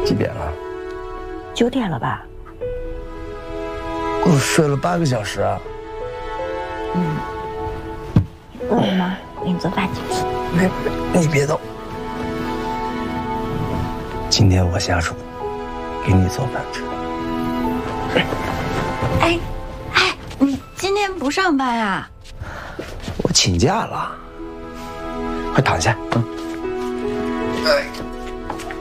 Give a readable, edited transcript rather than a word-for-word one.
几点了 ？9点了吧？ 我睡了8个小时啊。 饿了吗？我给你做饭去。 你别动。今天我下厨，给你做饭吃。 哎，你今天不上班呀？ 我请假了。快躺下啊！哎。